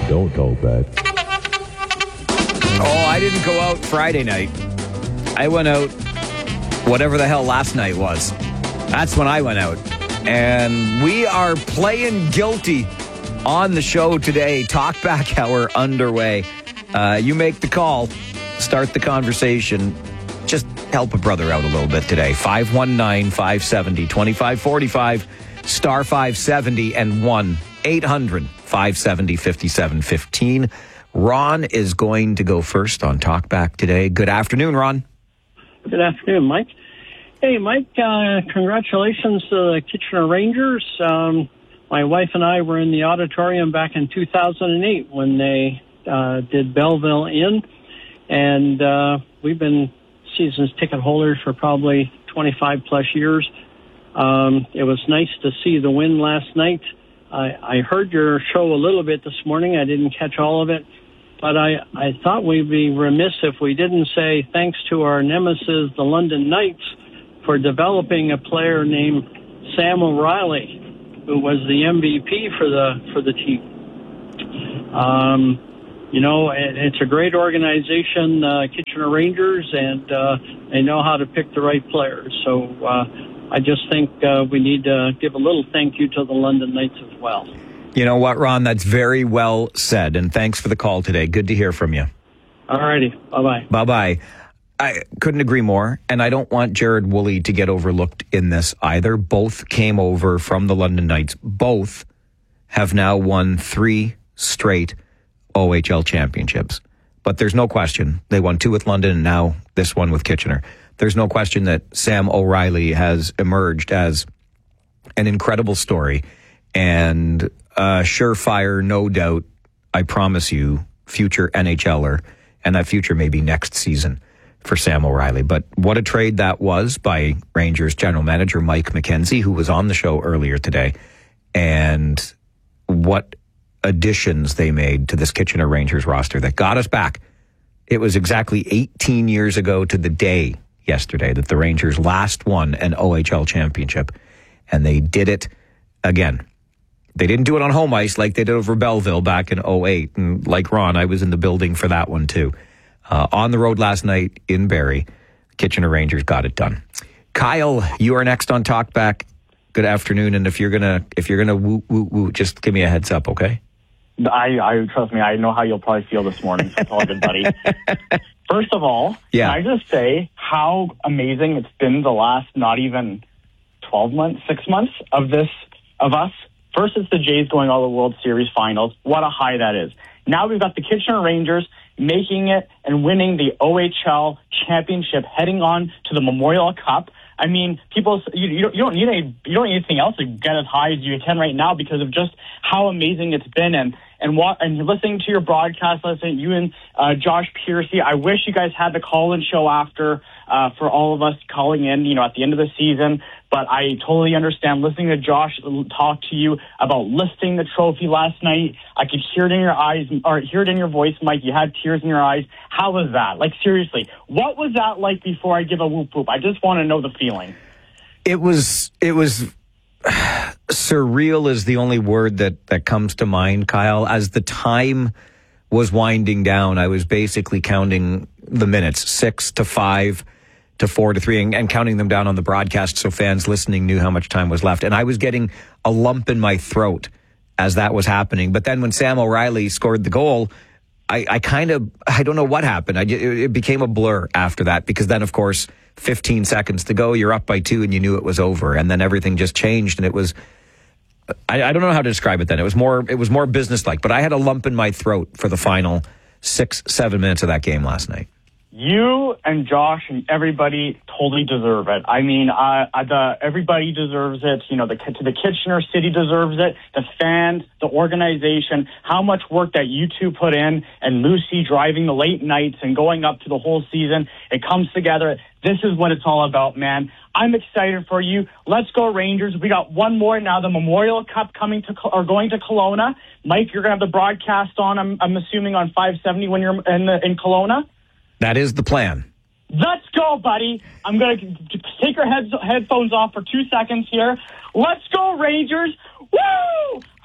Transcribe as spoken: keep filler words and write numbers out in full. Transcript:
Don't talk back. Oh, I didn't go out Friday night. I went out whatever the hell last night was. That's when I went out. And we are playing guilty on the show today. Talkback hour underway. Uh, you make the call. Start the conversation. Just help a brother out a little bit today. five one nine, five seven zero, two five four five, star five seventy, and one eight hundred, five seven zero, five seven one five. Ron is going to go first on Talkback today. Good afternoon, Ron. Good afternoon, Mike. Hey, Mike, uh, congratulations to the Kitchener Rangers. Um, my wife and I were in the auditorium back in two thousand eight when they uh, did Belleville Inn, and uh, we've been season's ticket holders for probably twenty-five plus years. Um, it was nice to see the win last night. I, I heard your show a little bit this morning. I didn't catch all of it, but I, I thought we'd be remiss if we didn't say thanks to our nemesis, the London Knights, for developing a player named Sam O'Reilly, who was the M V P for the for the team. Um, You know, it's a great organization, uh, Kitchener Rangers, and uh, they know how to pick the right players. So uh, I just think uh, we need to give a little thank you to the London Knights as well. You know what, Ron? That's very well said, and thanks for the call today. Good to hear from you. All righty. Bye-bye. Bye-bye. I couldn't agree more, and I don't want Jared Woolley to get overlooked in this either. Both came over from the London Knights. Both have now won three straight O H L championships. But there's no question they won two with London and now this one with Kitchener. There's no question that Sam O'Reilly has emerged as an incredible story and a surefire, no doubt, I promise you, future NHLer, and that future may be next season for Sam O'Reilly. But what a trade that was by Rangers general manager Mike McKenzie, who was on the show earlier today, and what additions they made to this Kitchener Rangers roster that got us back. It was exactly eighteen years ago to the day yesterday that the Rangers last won an O H L championship, and they did it again. They didn't do it on home ice like they did over Belleville back in oh eight, and like Ron, I was in the building for that one too. Uh, on the road last night in Barrie, Kitchener Rangers got it done. Kyle, you are next on Talkback. Good afternoon, and if you're gonna if you're gonna woo woo woo, just give me a heads up, okay? I, I trust me, I know how you'll probably feel this morning, so it's all good, buddy. First of all, yeah. Can I just say how amazing it's been the last not even twelve months, six months of this, of us. First, it's the Jays going all the World Series finals. What a high that is. Now we've got the Kitchener Rangers making it and winning the O H L championship, heading on to the Memorial Cup. I mean, people, you, you, don't, you don't need any, you don't need anything else to get as high as you can right now because of just how amazing it's been. And and what and listening to your broadcast, listening you and uh, Josh Piercy. I wish you guys had the call-in show after uh, for all of us calling in, you know, at the end of the season. But I totally understand listening to Josh talk to you about lifting the trophy last night. I could hear it in your eyes, or hear it in your voice, Mike. You had tears in your eyes. How was that? Like, seriously, what was that like before I give a whoop whoop? I just want to know the feeling. It was, it was surreal is the only word that, that comes to mind, Kyle. As the time was winding down, I was basically counting the minutes, six to five to four to three, and, and counting them down on the broadcast so fans listening knew how much time was left. And I was getting a lump in my throat as that was happening. But then when Sam O'Reilly scored the goal, I, I kind of, I don't know what happened. I, it became a blur after that, because then, of course, fifteen seconds to go, you're up by two and you knew it was over. And then everything just changed, and it was, I, I don't know how to describe it then. It was more, it was more businesslike, but I had a lump in my throat for the final six, seven minutes of that game last night. You and Josh and everybody totally deserve it. I mean, uh, the everybody deserves it. You know, the the Kitchener City deserves it. The fans, the organization, how much work that you two put in, and Lucy driving the late nights and going up to the whole season. It comes together. This is what it's all about, man. I'm excited for you. Let's go Rangers. We got one more now. The Memorial Cup coming to or going to Kelowna. Mike, you're gonna have the broadcast on. I'm, I'm assuming on five seventy when you're in the, in Kelowna. That is the plan. Let's go, buddy. I'm going to take your heads, headphones off for two seconds here. Let's go, Rangers. Woo!